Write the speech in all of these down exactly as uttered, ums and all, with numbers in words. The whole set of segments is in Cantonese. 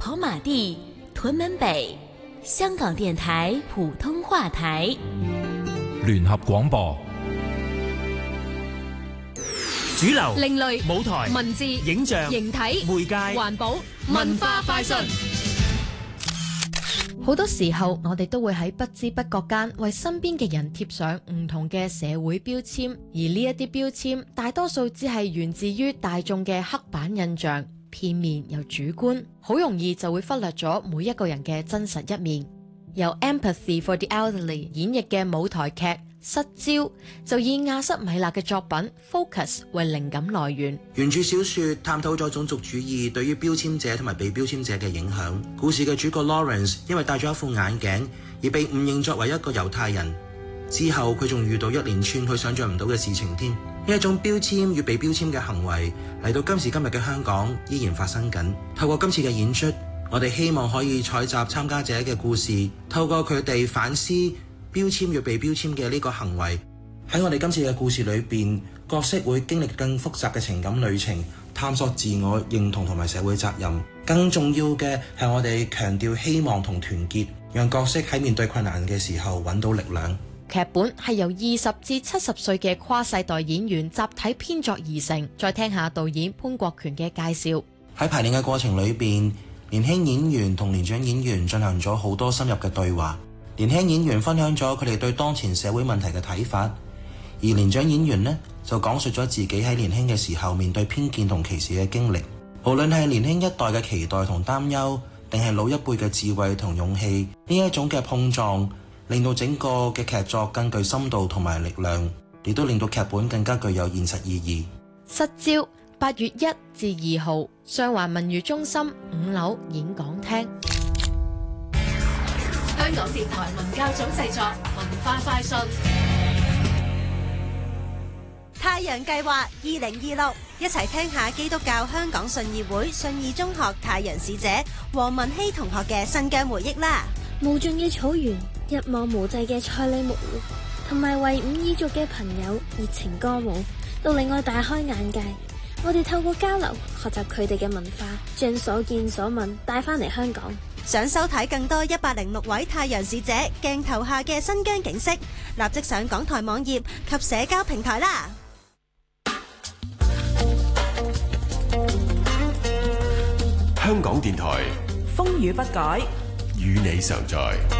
跑馬地、屯門北，香港電台普通話台， 聯合廣播。 主流、 另類舞台、 文字、 影像、 形體、 媒介、 環保、文化快訊。好多時候，我哋都會喺不知不覺間為身邊嘅人貼上唔同嘅社會標籤，而呢一啲標籤大多數只係源自於大眾嘅刻板印象，片面又主觀，好容易就會忽略咗每一個人嘅真實一面。由 Empathy for the Elderly 演繹嘅舞台劇《失焦》就以亞瑟米勒嘅作品 Focus 為靈感來源。 原著小說探討咗種族主義對於標籤者同埋被標籤者嘅影響。故事嘅主角 Lawrence 因為戴咗一副眼鏡而被誤認作為一個猶太人，之後佢仲遇到一連串佢想象唔到嘅事情添。呢一種標籤與被標籤嘅行為嚟到今時今日嘅香港依然發生緊。透過今次嘅演出，我哋希望可以採集參加者嘅故事，透過佢哋反思標籤與被標籤嘅呢個行為。喺我哋今次嘅故事裏邊，角色會經歷更複雜嘅情感旅程，探索自我認同同埋社會責任。更重要嘅係我哋強調希望同團結，讓角色喺面對困難嘅時候揾到力量。 劇本係由二十至七十歲嘅跨世代演員集體編作而成。再聽下導演潘國權嘅介紹。 喺排練嘅過程裏邊，年輕演員同年長演員進行咗好多深入嘅對話。年輕演員分享咗佢哋對當前社會問題嘅睇法，而年長演員呢就講述咗自己喺年輕嘅時候面對偏見同歧視嘅經歷。無論係年輕一代嘅期待同擔憂，定係老一輩嘅智慧同勇氣，呢一種嘅碰撞令到整個嘅劇作更具深度同埋力量，亦都令到劇本更加具有現實意義。 失焦八月一至二號，上環文娛中心五樓演講廳。 香港電台文教組製作，文化快訊。 太陽計劃二零二六，一齊聽下基督教香港信義會信義中學太陽使者黃文希同學嘅新疆回憶啦。 無盡嘅草原，一望無際嘅塞里木湖，同埋維吾爾族嘅朋友熱情歌舞，都令我大開眼界。我哋透過交流，學習佢哋嘅文化，將所見所聞帶翻嚟香港。 想收睇更多一百零六位太陽使者鏡頭下嘅新疆景色，立即上港台網頁及社交平台啦。 香港電台風雨不改， 與你常在。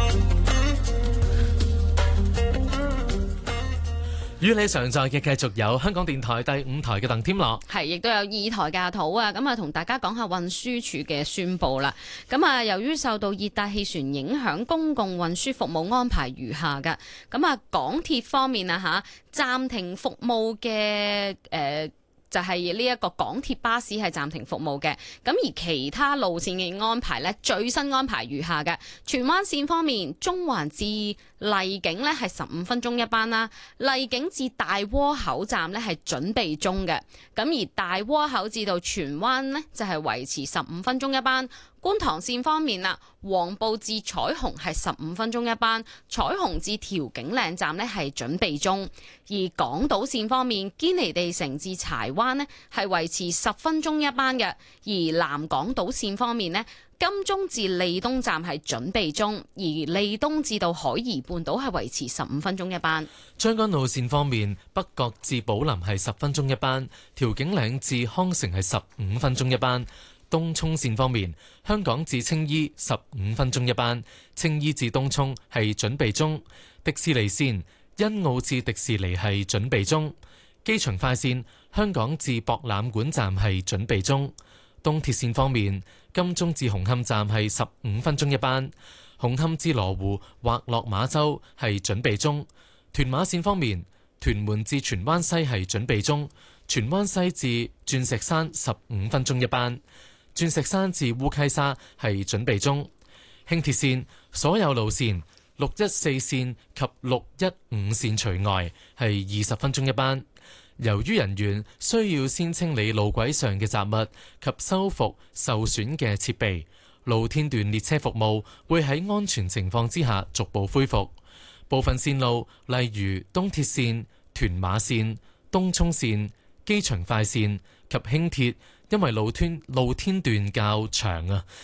與你常在嘅繼續有香港電台第五台嘅鄧添樂， 係亦都有二台嘅阿土啊，咁啊同大家講下運輸署嘅宣佈啦。咁啊，由於受到熱帶氣旋影響，公共運輸服務安排如下嘅。咁啊，港鐵方面啊嚇，暫停服務嘅誒。呃就係呢一個港鐵巴士係暫停服務嘅，咁而其他路線嘅安排呢，最新安排如下嘅。荃灣線方面，中環至荔景呢係十五分鐘一班啦，荔景至大窩口站呢係準備中嘅，咁而大窩口至到荃灣呢就係維持十五分鐘一班。觀塘線方面啦，黃埔至彩虹係十五分鐘一班，彩虹至調景嶺站呢係準備中。而港島線方面，堅尼地城至柴灣呢係維持十分鐘一班嘅。而南港島線方面呢，金鐘至利東站係準備中，而利東至到海怡半島係維持十五分鐘一班。 將軍澳線方面，北角至寶林係十分鐘一班，調景嶺至康城係十五分鐘一班。東涌線方面，香港至青衣十五分鐘一班，青衣至東涌係準備中。迪士尼線，欣澳至迪士尼係準備中。機場快線，香港至博覽館站係準備中。東鐵線方面，金鐘至紅磡站係十五分鐘一班，紅磡至羅湖或落馬洲係準備中。屯馬線方面，屯門至荃灣西係準備中，荃灣西至鑽石山十五分鐘一班。鑽石山至烏溪沙係準備中。輕鐵線所有路線六一四線及六一五線除外係二十分鐘一班。由於人員需要先清理路軌上嘅雜物及修復受損嘅設備，露天段列車服務會喺安全情況之下逐步恢復。部分線路例如東鐵線、屯馬線、東涌線、機場快線及輕鐵，因為露天路天段較長啊，